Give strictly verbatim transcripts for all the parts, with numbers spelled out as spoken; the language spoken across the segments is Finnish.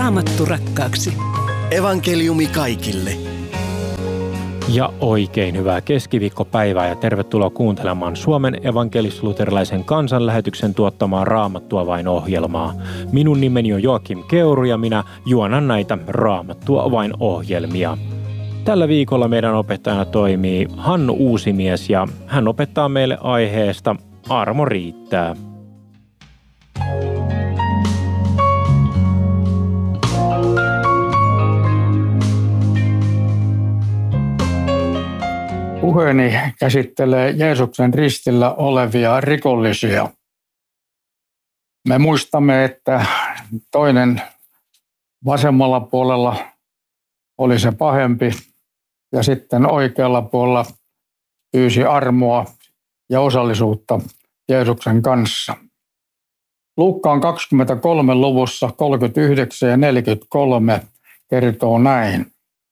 Raamattu rakkaaksi. Evankeliumi kaikille. Ja oikein hyvää keskiviikkopäivää ja tervetuloa kuuntelemaan Suomen evankelis-luterilaisen kansanlähetyksen tuottamaa Raamattua vain -ohjelmaa. Minun nimeni on Joakim Keuru ja minä juonan näitä Raamattua vain -ohjelmia. Tällä viikolla meidän opettajana toimii Hannu Uusimies ja hän opettaa meille aiheesta Armo riittää. Puheeni käsittelee Jeesuksen ristillä olevia rikollisia. Me muistamme, että toinen vasemmalla puolella oli se pahempi ja sitten oikealla puolella pyysi armoa ja osallisuutta Jeesuksen kanssa. Luukkaan kaksikymmentäkolme luvussa kolmekymmentäyhdeksän ja neljäkymmentäkolme kertoo näin.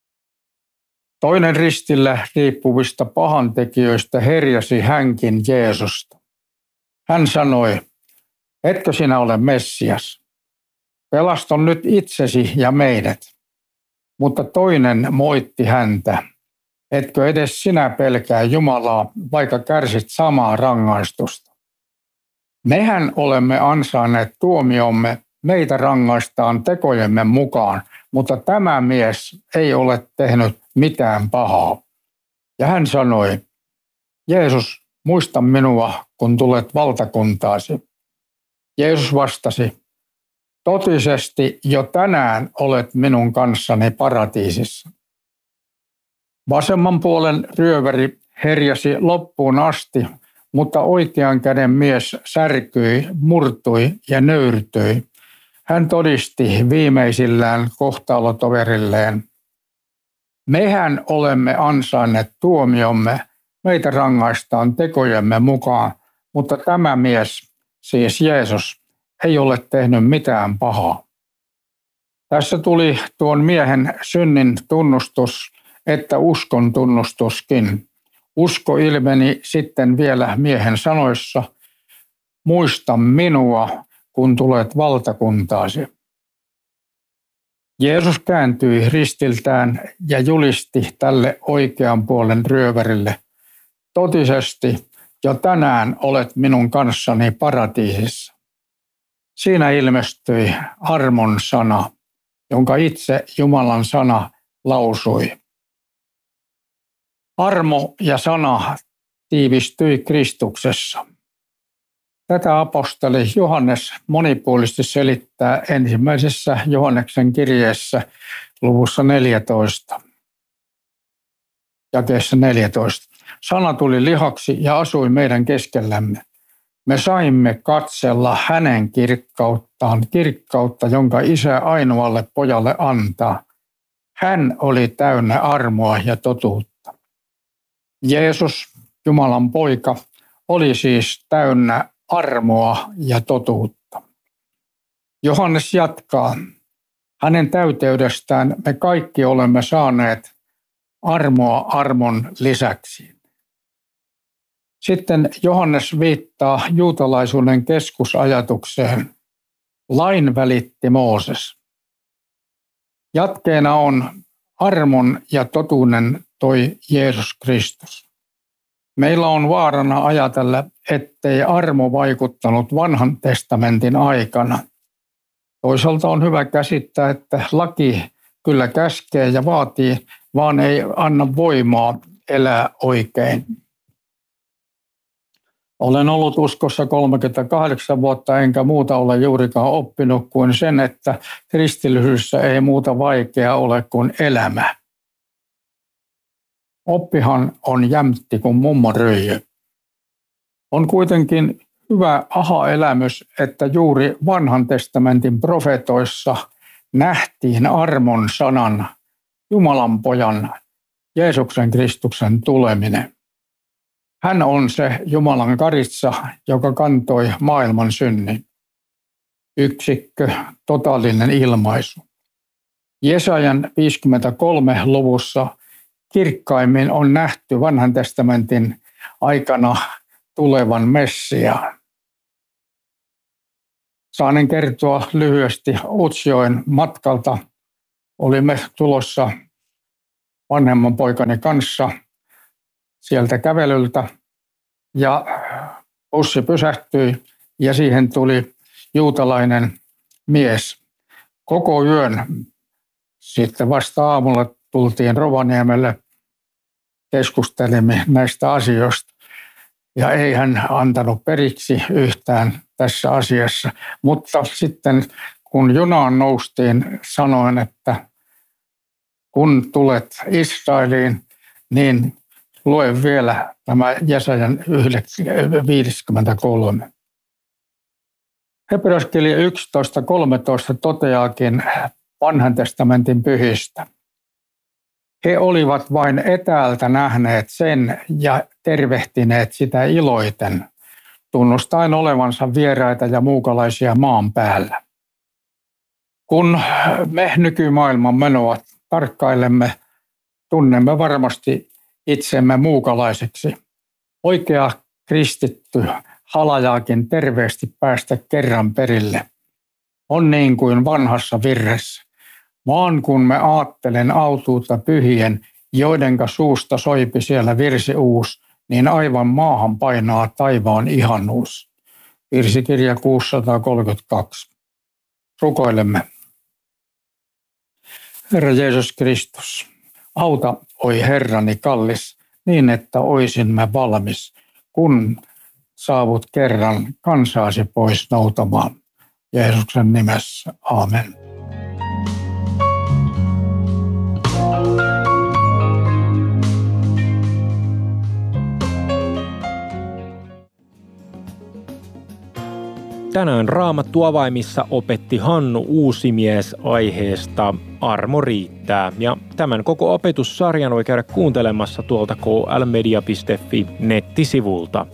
Toinen ristillä riippuvista pahantekijöistä herjasi hänkin Jeesusta. Hän sanoi, etkö sinä ole Messias? Pelasta nyt itsesi ja meidät. Mutta toinen moitti häntä, etkö edes sinä pelkää Jumalaa, vaikka kärsit samaa rangaistusta. Mehän olemme ansainneet tuomiomme, meitä rangaistaan tekojemme mukaan, mutta tämä mies ei ole tehnyt mitään pahaa. Ja hän sanoi, Jeesus, muista minua, kun tulet valtakuntaasi. Jeesus vastasi, totisesti jo tänään olet minun kanssani paratiisissa. Vasemman puolen ryöväri herjasi loppuun asti, mutta oikean käden mies särkyi, murtui ja nöyrtyi. Hän todisti viimeisillään kohtalotoverilleen. Mehän olemme ansainneet tuomiomme, meitä rangaistaan tekojemme mukaan, mutta tämä mies, siis Jeesus, ei ole tehnyt mitään pahaa. Tässä tuli tuon miehen synnin tunnustus, että uskon tunnustuskin. Usko ilmeni sitten vielä miehen sanoissa, muista minua, kun tulet valtakuntaasi. Jeesus kääntyi ristiltään ja julisti tälle oikean puolen ryövärille, totisesti jo tänään olet minun kanssani paratiisissa. Siinä ilmestyi armon sana, jonka itse Jumalan sana lausui. Armo ja sana tiivistyi Kristuksessa. Tätä apostoli Johannes monipuolisesti selittää ensimmäisessä Johanneksen kirjeessä luvussa neljätoista, jakeessa neljätoista. Sana tuli lihaksi ja asui meidän keskellämme. Me saimme katsella hänen kirkkauttaan, kirkkautta, jonka Isä ainoalle pojalle antaa. Hän oli täynnä armoa ja totuutta. Jeesus, Jumalan poika, oli siis täynnä armoa ja totuutta. Johannes jatkaa, hänen täyteydestään me kaikki olemme saaneet armoa armon lisäksi. Sitten Johannes viittaa juutalaisuuden keskusajatukseen. Lain välitti Mooses. Jatkeena on armon ja totuuden toi Jeesus Kristus. Meillä on vaarana ajatella, ettei armo vaikuttanut vanhan testamentin aikana. Toisaalta on hyvä käsittää, että laki kyllä käskee ja vaatii, vaan ei anna voimaa elää oikein. Olen ollut uskossa kolmekymmentäkahdeksan vuotta enkä muuta ole juurikaan oppinut kuin sen, että kristillisyydessä ei muuta vaikeaa ole kuin elämä. Oppihan on jämtti kuin mummonryijy. On kuitenkin hyvä aha-elämys, että juuri vanhan testamentin profetoissa nähtiin armon sanan, Jumalan pojan, Jeesuksen Kristuksen tuleminen. Hän on se Jumalan karitsa, joka kantoi maailman synnin. Yksikkö, totaalinen ilmaisu. Jesajan viisikymmentäkolme luvussa kirkkaimmin on nähty vanhan testamentin aikana tulevan Messiaan. Saanen kertoa lyhyesti Utsjoen matkalta. Olimme tulossa vanhemman poikani kanssa sieltä kävelyltä ja bussi pysähtyi ja siihen tuli juutalainen mies. Koko yön sitten vasta aamulla tultiin Rovaniemelle, keskustelimme näistä asioista ja ei hän antanut periksi yhtään tässä asiassa. Mutta sitten kun junaan noustiin, sanoin, että kun tulet Israeliin, niin lue vielä tämä Jesajan viisikymmentäkolme. Hebreaskirja yksitoista kolmetoista toteaakin Vanhan testamentin pyhistä. He olivat vain etäältä nähneet sen ja tervehtineet sitä iloiten, tunnustaen olevansa vieraita ja muukalaisia maan päällä. Kun me nykymaailman menoa tarkkailemme, tunnemme varmasti itsemme muukalaiseksi. Oikea kristitty halajaakin terveesti päästä kerran perille. On niin kuin vanhassa virressä. Vaan kun me aattelen autuutta pyhien, joidenka suusta soipi siellä virsi uus, niin aivan maahan painaa taivaan ihanuus. Virsikirja kuusisataakolmekymmentäkaksi. Rukoilemme. Herra Jeesus Kristus, auta, oi Herrani kallis, niin että oisin mä valmis, kun saavut kerran kansaasi pois noutamaan. Jeesuksen nimessä. Aamen. Tänään Raamattu avaimissa opetti Hannu Uusimies aiheesta Armo riittää. Ja tämän koko opetussarjan voi käydä kuuntelemassa tuolta k l media piste f i nettisivulta.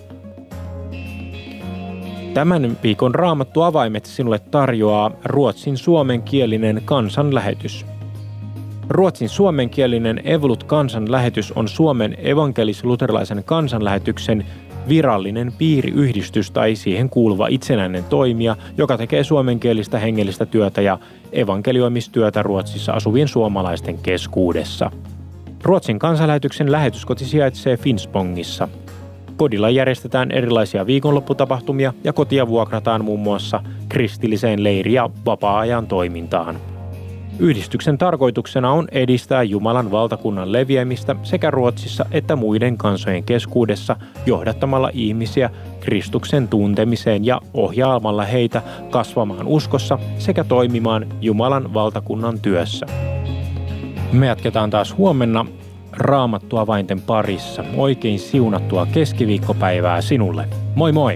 Tämän viikon Raamattu avaimet sinulle tarjoaa ruotsin suomenkielinen kansanlähetys. Ruotsin suomenkielinen Evolut kansanlähetys on Suomen evankelis-luterilaisen kansanlähetyksen virallinen piiriyhdistys tai siihen kuuluva itsenäinen toimija, joka tekee suomenkielistä hengellistä työtä ja evankelioimistyötä Ruotsissa asuvien suomalaisten keskuudessa. Ruotsin kansanlähetyksen lähetyskoti sijaitsee Finspångissa. Kodilla järjestetään erilaisia viikonlopputapahtumia ja kotia vuokrataan muun muassa kristilliseen leiri- ja vapaa-ajan toimintaan. Yhdistyksen tarkoituksena on edistää Jumalan valtakunnan leviämistä sekä Ruotsissa että muiden kansojen keskuudessa johdattamalla ihmisiä Kristuksen tuntemiseen ja ohjaamalla heitä kasvamaan uskossa sekä toimimaan Jumalan valtakunnan työssä. Me jatketaan taas huomenna Raamattu avainten parissa. Oikein siunattua keskiviikkopäivää sinulle. Moi moi!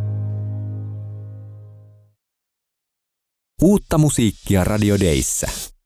Uutta musiikkia Radio Dayssä.